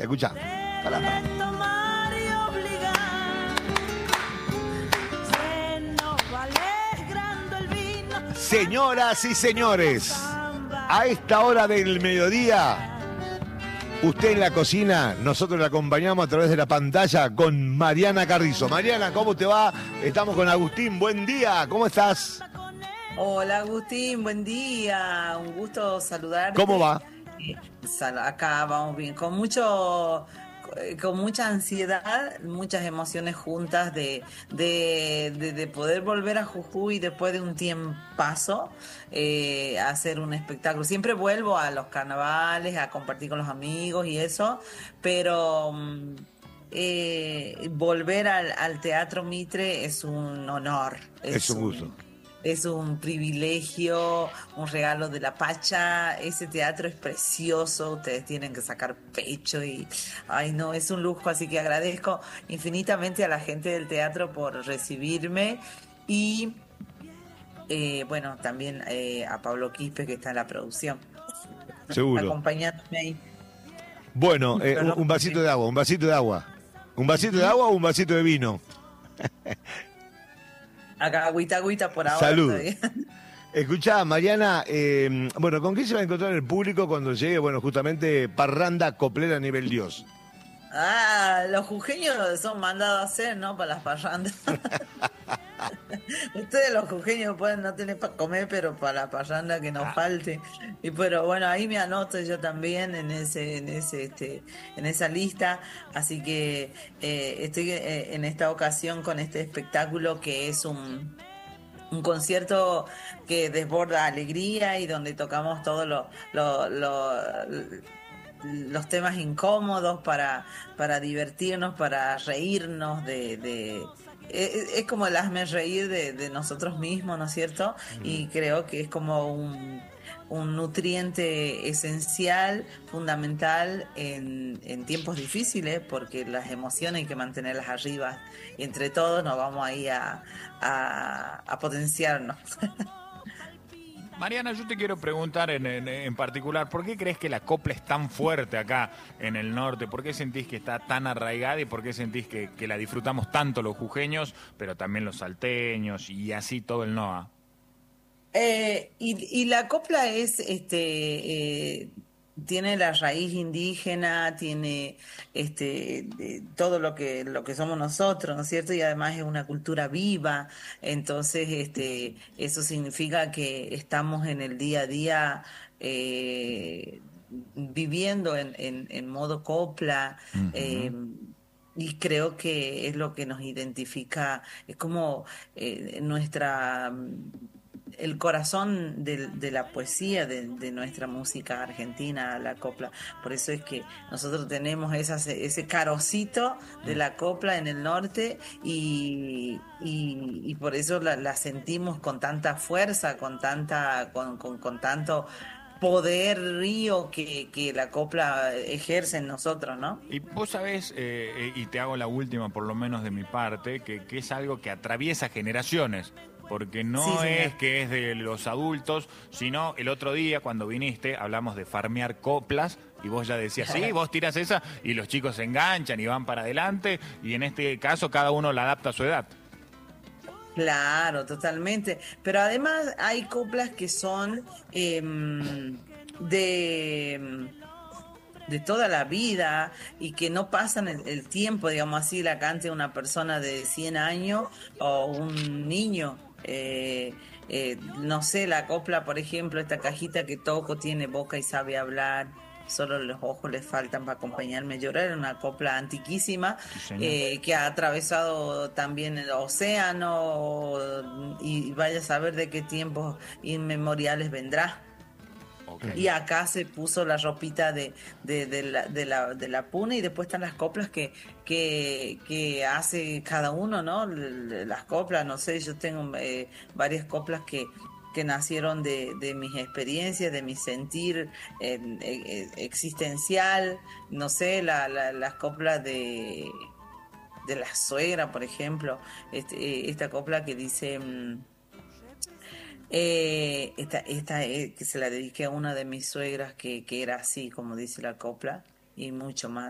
Escuchá. Pará, pará. Señoras y señores, a esta hora del mediodía, usted en la cocina, nosotros la acompañamos a través de la pantalla con Mariana Carrizo. Mariana, ¿cómo te va? Estamos con Agustín, buen día, ¿cómo estás? Hola Agustín, buen día, un gusto saludarte. ¿Cómo va? Acá vamos bien, con mucha ansiedad, muchas emociones juntas de poder volver a Jujuy después de un tiempazo, a hacer un espectáculo. Siempre vuelvo a los carnavales, a compartir con los amigos y eso, pero volver al Teatro Mitre es un honor. Es un gusto. Es un privilegio, un regalo de la Pacha. Ese teatro es precioso, ustedes tienen que sacar pecho y, ay no, es un lujo, así que agradezco infinitamente a la gente del teatro por recibirme y bueno, también a Pablo Quispe que está en la producción. Seguro. Acompañándome ahí. Bueno, un vasito de agua, un vasito de agua. ¿Un vasito de agua o un vasito de vino? Acá agüita por ahora. Salud. Escuchá, Mariana, bueno, ¿con qué se va a encontrar el público cuando llegue, bueno, justamente Parranda Coplera Nivel Dios? Los jujeños son mandados a hacer, ¿no? Para las parrandas. Ustedes los jujeños pueden no tener para comer, pero para la parranda que nos falte. Y pero bueno, ahí me anoto yo también en esa lista. Así que estoy en esta ocasión con este espectáculo que es un concierto que desborda alegría y donde tocamos todos los temas incómodos para divertirnos, para reírnos es como el hazme reír de nosotros mismos, ¿no es cierto? Y creo que es como un nutriente esencial, fundamental en tiempos difíciles, porque las emociones hay que mantenerlas arriba y entre todos nos vamos ahí a potenciarnos. Mariana, yo te quiero preguntar en particular, ¿por qué crees que la copla es tan fuerte acá en el norte? ¿Por qué sentís que está tan arraigada y por qué sentís que la disfrutamos tanto los jujeños, pero también los salteños y así todo el NOA? Y la copla es, tiene la raíz indígena, tiene todo lo que somos nosotros, ¿no es cierto? Y además es una cultura viva, entonces eso significa que estamos en el día a día viviendo en modo copla. Y creo que es lo que nos identifica, es como el corazón de la poesía de nuestra música argentina, la copla. Por eso es que nosotros tenemos ese carocito de la copla en el norte y por eso la sentimos con tanta fuerza, con tanto poder río que la copla ejerce en nosotros, ¿no? Y vos sabés, y te hago la última por lo menos de mi parte, que es algo que atraviesa generaciones. Porque no Sí, señor. es que es de los adultos, sino el otro día cuando viniste hablamos de farmear coplas y vos ya decías, sí, vos tiras esa y los chicos se enganchan y van para adelante y en este caso cada uno la adapta a su edad. Claro, totalmente. Pero además hay coplas que son de toda la vida y que no pasan el tiempo, digamos así, la cante una persona de 100 años o un niño. No sé, la copla, por ejemplo, esta cajita que toco tiene boca y sabe hablar. Solo los ojos le faltan para acompañarme a llorar. Una copla antiquísima, Sí, señor. que ha atravesado también el océano y vaya a saber de qué tiempos inmemoriales vendrá. Okay. Y acá se puso la ropita de la puna y después están las coplas que hace cada uno, ¿no? Las coplas, no sé, yo tengo varias coplas que nacieron de mis experiencias, de mi sentir existencial, no sé, las coplas de la suegra, por ejemplo, esta copla que dice... que se la dediqué a una de mis suegras que era así, como dice la copla, y mucho más.